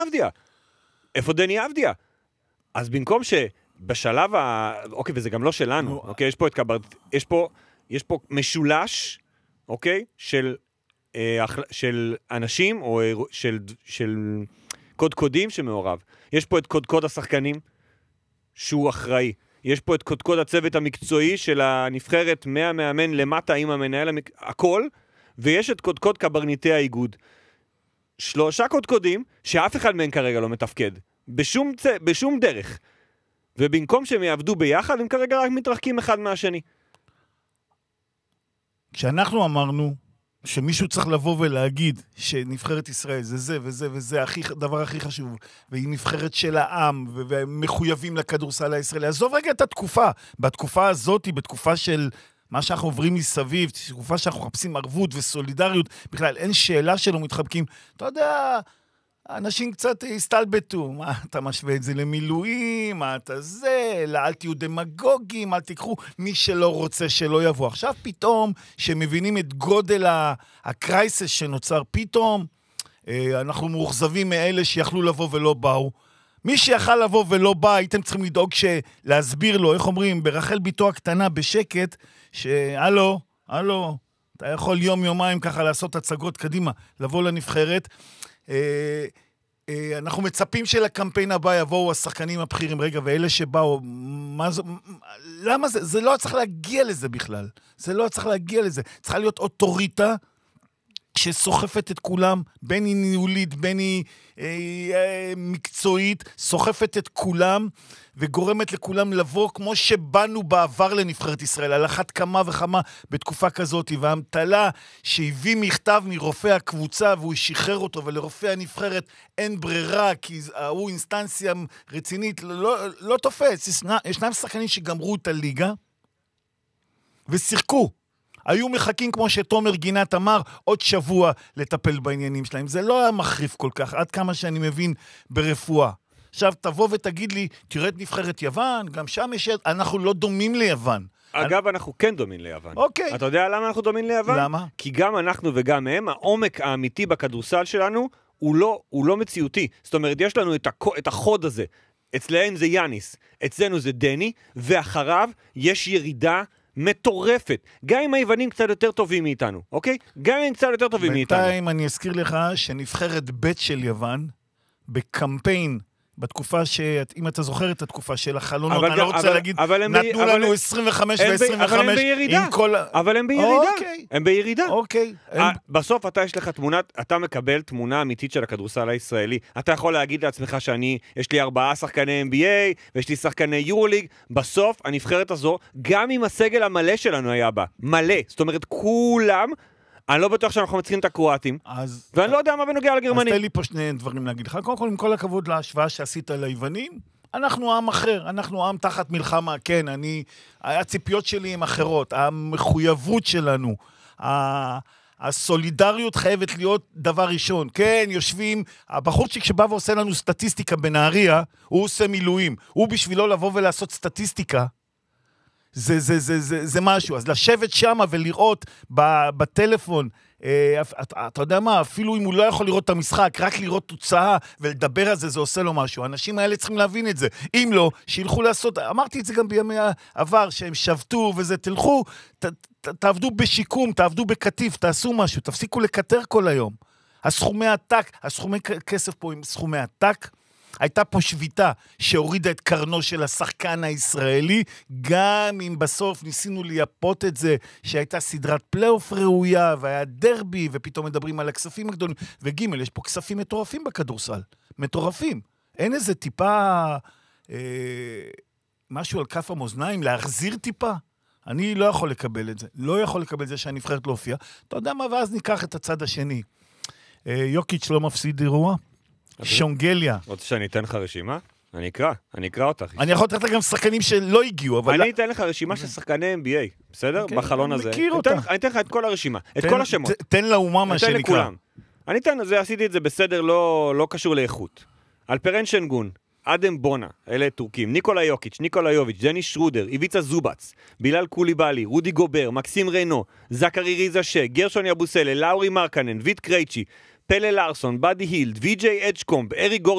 אבדיה? איפה דני אבדיה? אז במקום שבשלב אוקיי, וזה גם לא שלנו, אוקיי, יש פה את יש פה משולש, אוקיי, של אנשים, או של קודקודים שמעורב. יש פה את קודקוד השחקנים, שהוא אחראי. יש פה את קודקוד הצוות המקצועי של הנבחרת מהמאמן למטה עם המנהל, הכל, ויש את קודקוד קברניטי האיגוד. 3 קודקודים שאף אחד מהם כרגע לא מתפקד. בשום דרך. ובמקום שהם יעבדו ביחד, הם כרגע רק מתרחקים אחד מהשני. כשאנחנו אמרנו שמישהו צריך לבוא ולהגיד שנבחרת ישראל זה זה וזה וזה הדבר הכי חשוב, והיא נבחרת של העם, ומחויבים לכדורסל הישראלי, עזוב רגע את התקופה. בתקופה הזאת, בתקופה של מה שאנחנו עוברים מסביב, תקופה שאנחנו מחפשים ערבות וסולידריות, בכלל אין שאלה שלא מתחבקים. אתה יודע, אנשים קצת הסתלבטו, מה אתה משווה את זה למילואים, מה אתה זה, אל תהיו דמגוגים, אל תיקחו מי שלא רוצה שלא יבוא. עכשיו פתאום, שמבינים את גודל הקרייסס שנוצר, פתאום אנחנו מאוכזבים מאלה שיכלו לבוא ולא באו. מי שיכל לבוא ולא בא, הייתם צריכים לדאוג להסביר לו, איך אומרים, ברחל ביתו הקטנה בשקט, שהלו, אתה יכול יום-יומיים ככה לעשות הצגות קדימה, לבוא לנבחרת. אנחנו מצפים שלקמפיין הבא יבואו השחקנים הבכירים, רגע, ואלה שבאו, למה זה? זה לא צריך להגיע לזה בכלל. זה לא צריך להגיע לזה. צריכה להיות אוטוריטה שסוחפת את כולם, בין היא ניהולית, בין היא מקצועית, סוחפת את כולם, וגורמת לכולם לבוא כמו שבאנו בעבר לנבחרת ישראל, על אחת כמה וכמה בתקופה כזאת, והמטלה שהביא מכתב מרופא הקבוצה, והוא שחרר אותו, ולרופא הנבחרת אין ברירה, כי הוא אינסטנציה רצינית, לא תופס. ישנם שחקנים שגמרו את הליגה, ושיחקו. היו מחכים, כמו שתומר גינת אמר, עוד שבוע לטפל בעניינים שלהם. זה לא היה מחריף כל כך, עד כמה שאני מבין ברפואה. עכשיו תבוא ותגיד לי, תראה את נבחרת יוון, גם שם יש... אנחנו לא דומים ליוון. אגב, אנחנו כן דומים ליוון. אוקיי. אתה יודע למה אנחנו דומים ליוון? למה? כי גם אנחנו וגם הם, העומק האמיתי בכדורסל שלנו, הוא לא מציאותי. זאת אומרת, יש לנו את החוד הזה. אצלהם זה יאניס, אצלנו זה דני, ואחריו יש ירידה מטורפת. גם אם היוונים קצת יותר טובים מאיתנו, אוקיי? גם אם הם קצת יותר טובים מאיתנו. בינתיים אני אזכיר לך שנבחרת ב' של יוון, בקמפיין, בתקופה אם אתה זוכר את התקופה של החלונות, אני לא רוצה להגיד, נתנו לנו 25 ו-25 עם כל... אבל הם בירידה. הם בירידה. אוקיי. בסוף יש לך אתה מקבל תמונה אמיתית של הכדורסל הישראלי. אתה יכול להגיד לעצמך יש לי 4 שחקני NBA, ויש לי שחקני יורוליג. בסוף, הנבחרת הזו, גם עם הסגל המלא שלנו היה בה, מלא. זאת אומרת, כולם... אני לא בטוח שאנחנו מצליחים את הקרואטים, ואני לא יודע מה בנוגע לגרמנים. אז תן לי פה 2 דברים להגיד לך. קודם כל, עם כל הכבוד להשוואה שעשית ליוונים, אנחנו עם אחר, אנחנו עם תחת מלחמה, כן, הציפיות שלי הן אחרות, המחויבות שלנו, הסולידריות חייבת להיות דבר ראשון. כן, יושבים, הבחורצ'יק שבא ועושה לנו סטטיסטיקה בנהריה, הוא עושה מילואים, הוא בשבילו לבוא ולעשות סטטיסטיקה, זה משהו. אז לשבת שם ולראות בטלפון, אתה יודע מה, אפילו אם הוא לא יכול לראות את המשחק, רק לראות תוצאה ולדבר על זה, זה עושה לו משהו. האנשים האלה צריכים להבין את זה. אם לא, שילכו לעשות, אמרתי את זה גם בימי העבר, שהם שבתו וזה, תלכו, תעבדו בשיקום, תעבדו בקטיף, תעשו משהו, תפסיקו לקטר כל היום. הסכומי כסף פה עם סכומי עתק, הייתה פה שביתה שהורידה את קרנו של השחקן הישראלי, גם אם בסוף ניסינו לייפות את זה, שהייתה סדרת פלייאוף ראויה, והיה דרבי, ופתאום מדברים על הכספים הגדולים, וג' יש פה כספים מטורפים בכדורסל, מטורפים. אין איזה טיפה, משהו על כף המאזניים, להחזיר טיפה? אני לא יכול לקבל את זה, לא יכול לקבל את זה שהנבחרת לא הופיעה. אתה יודע מה, ואז ניקח את הצד השני. יוקיץ' לא מפסיד אירוע? שונגליה. רוצה שאני אתן לך רשימה? אני אקרא אותך. אני יכול לתת לך גם שחקנים שלא הגיעו, אבל... אני אתן לך רשימה של שחקני NBA, בסדר? בחלון הזה. מכיר אותה. אני אתן לך את כל הרשימה, את כל השמות. תן לאומה מה שנקרא. אני אתן, עשיתי את זה בסדר לא קשור לאיכות. אלפרן שנגון, אדם בונה, אלה טורקים, ניקולה יוקיץ', ניקולה יוביץ', דני שרודר, איביצה זובץ, בילal קוליבאלי, רודי גובר, מקסים ריינו, זכרי ריזשה, גרשון יבוסלה, לאורי מרקנן, ויט קרייצ'י, פלה לארסון, בדי הילד, וי.ג'יי אדג'קומב, ארי גורדון,